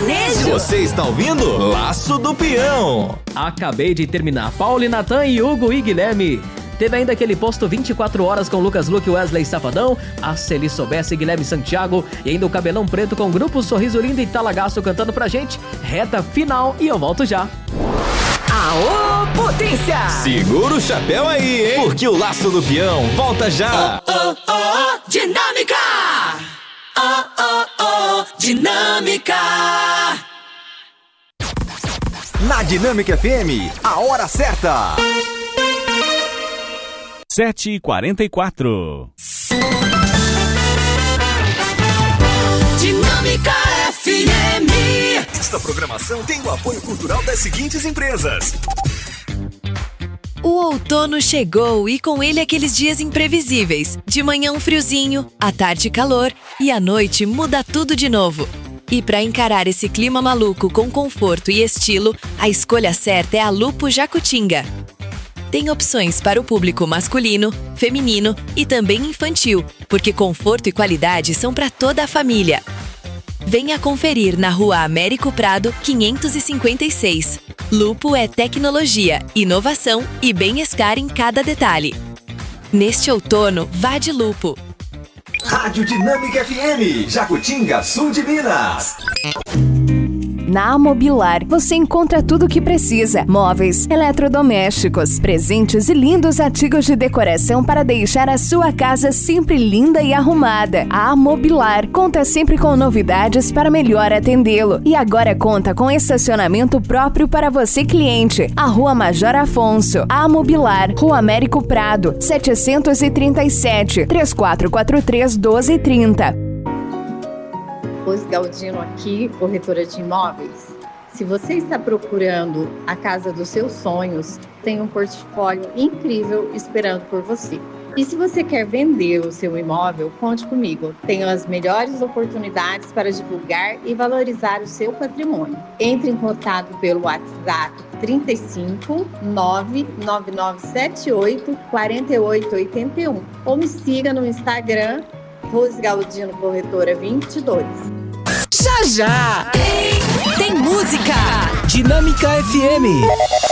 sertanejo. Você está ouvindo Laço do Peão. Acabei de terminar. Paulo e Natan e Hugo e Guilherme. Teve ainda aquele posto 24 horas com Lucas Luque e Wesley Safadão, a Celi Soubesse, Guilherme Santiago e ainda o Cabelão Preto com o grupo Sorriso Lindo e Talagaço cantando pra gente. Reta final e eu volto já. Aô, potência! Segura o chapéu aí, hein? Porque o Laço do Peão volta já. Dinâmica! Dinâmica! Na Dinâmica FM, a hora certa. 7h44. Dinâmica FM. Esta programação tem o apoio cultural das seguintes empresas. O outono chegou e com ele aqueles dias imprevisíveis. De manhã um friozinho, à tarde calor e à noite muda tudo de novo. E para encarar esse clima maluco com conforto e estilo, a escolha certa é a Lupo Jacutinga. Tem opções para o público masculino, feminino e também infantil, porque conforto e qualidade são para toda a família. Venha conferir na Rua Américo Prado, 556. Lupo é tecnologia, inovação e bem-estar em cada detalhe. Neste outono, vá de Lupo. Rádio Dinâmica FM, Jacutinga, sul de Minas. Na Amobilar, você encontra tudo o que precisa: móveis, eletrodomésticos, presentes e lindos artigos de decoração para deixar a sua casa sempre linda e arrumada. A Amobilar conta sempre com novidades para melhor atendê-lo. E agora conta com estacionamento próprio para você, cliente. A Rua Major Afonso. A Amobilar, Rua Américo Prado, 737, 3443-1230. Rose Galdino aqui, corretora de imóveis. Se você está procurando a casa dos seus sonhos, tem um portfólio incrível esperando por você. E se você quer vender o seu imóvel, conte comigo. Tenho as melhores oportunidades para divulgar e valorizar o seu patrimônio. Entre em contato pelo WhatsApp 35 99978 4881 ou me siga no Instagram Rose Galdino Corretora 22. Já! Tem música! Dinâmica FM.